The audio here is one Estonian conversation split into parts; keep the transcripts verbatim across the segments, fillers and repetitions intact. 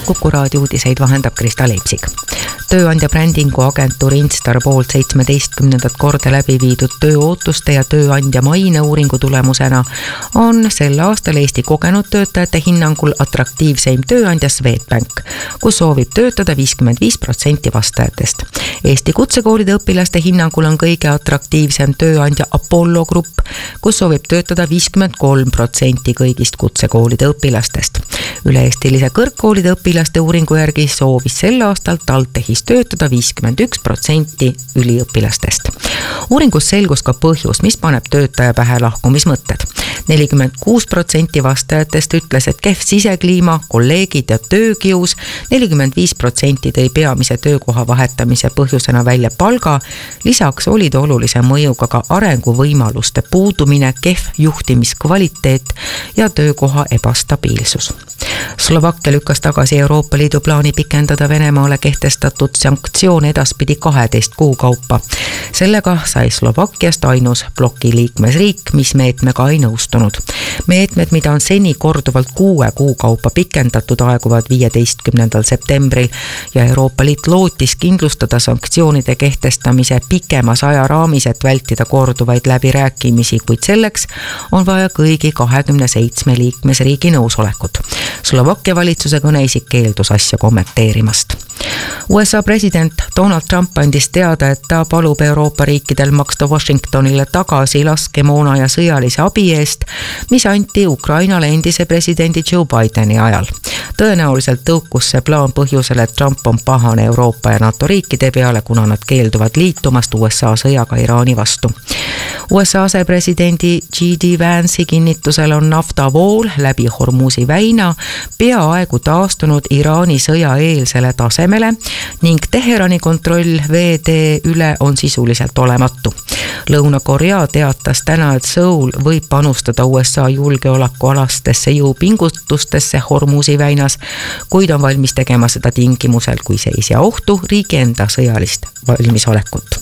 Kuku raadio uudiseid vahendab Krista Leipsik. Tööandja brändingu agentuur Instar poolt seitsmeteistkümnendat korda läbi viidud tööootuste ja tööandja maine uuringu tulemusena on sel aastal Eesti kogenud töötajate hinnangul atraktiivseim tööandja Swedbank, kus soovib töötada viiskümmend viis protsenti vastajatest. Eesti kutsekoolide õpilaste hinnangul on kõige atraktiivsem tööandja Apollo Grupp, kus soovib töötada viiskümmend kolm protsenti kõigist kutsekoolide õpilastest. Üle-eestilise kõrgkoolide õpilaste uuringu järgi soovis sel aastal TalTechis töötada viiskümmend üks protsenti üliõpilastest. Uuringus selgus ka põhjus, mis paneb töötaja pähe lahkumismõtted. nelikümmend kuus protsenti vastajatest ütles, et kehv sisekliima, kolleegid ja töökius, nelikümmend viis protsenti tõi peamise töökoha vahetamise põhjusena välja palga, lisaks olid olulise mõjuga ka arenguvõimaluste puudumine, kehv juhtimiskvaliteet ja töökoha ebastabiilsus. Slovakkia lükkas tagasi Euroopa Liidu plaani pikendada Venemaale kehtestatud sanktsioon edaspidi kaheteist kuu kaupa. Sellega sai Slovakkiast ainus bloki liikmesriik, mis meetmega ei nõustunud. Meetmed, mida on seni korduvalt kuue kuu kaupa pikendatud, aeguvad viieteistkümnendal septembril ja Euroopa Liit lootis kindlustada sanktsioonide kehtestamise pikemas ajaraamis, et vältida korduvaid läbirääkimisi, kuid selleks on vaja kõigi kahekümne seitsme liikmesriigi nõusolekut. Slovakkia valitsuse kõneisik keeldus asja kommenteerimast. U S A president Donald Trump andis teada, et ta palub Euroopa riikidel maksta Washingtonile tagasi laskemoona ja sõjalise abi eest, mis anti Ukrainale endise presidendi Joe Bideni ajal. Tõenäoliselt tõukus see plaan põhjusel, et Trump on pahane Euroopa ja NATO riikide peale, kuna nad keelduvad liitumast U S A sõjaga Iraani vastu. U S A asepresidendi J D Vance'i kinnitusel on naftavool läbi Hormuzi väina peaaegu taastunud Iraani sõja eelsele tasemele ning Teherani kontroll veetee üle on sisuliselt olematu. Lõuna-Korea teatas täna, et Seoul võib panustada U S A julgeolekualastesse jõupingutustesse Hormuzi väinas, kuid on valmis tegema seda tingimusel, kui see ei sea ohtu riigi enda sõjalist valmisolekut.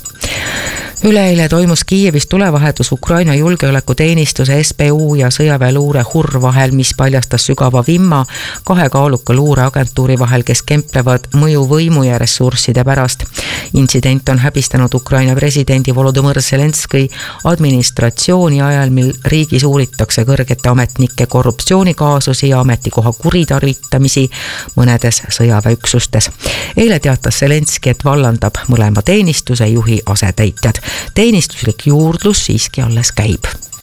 Üleeile toimus Kiievis tulevahetus Ukraina julgeolekuteenistuse S B U ja sõjaväeluure H U R vahel, mis paljastas sügava vimma kahe kaaluka luureagentuuri vahel, kes kemplevad mõjuvõimu ja ressursside pärast. Intsident on häbistanud Ukraina presidendi Volodõmõr Zelenskõi administratsiooni ajal, mil riigis uuritakse kõrgete ametnike korruptsioonikaasusi ja ametikoha kuritarvitamisi mõnedes sõjaväeüksustes. Eile teatas Zelenskõi, et vallandab mõlema teenistuse juhi asetäitjad. Teenistuslik juurdlus siiski alles käib.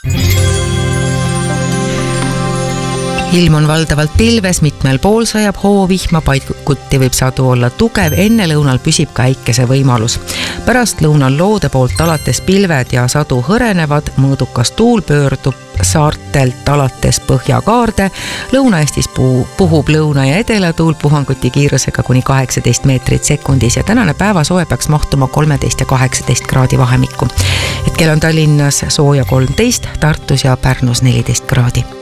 Ilm on valdavalt pilves, mitmel pool sajab hoovihma, paiguti võib sadu olla tugev, enne lõunal püsib ka äikese võimalus. Pärast lõunal loode poolt alates pilved ja sadu hõrenevad, mõõdukas tuul pöördub saartelt alates Põhjakaarde, Lõuna-Eestis puhub lõuna- ja edelatuul puhanguti kiirusega kuni kaheksateist meetrit sekundis ja tänane päevasoe peaks mahtuma kolmteist ja kaheksateist kraadi vahemikku. Hetkel on Tallinnas sooja kolmteist, Tartus ja Pärnus neliteist kraadi.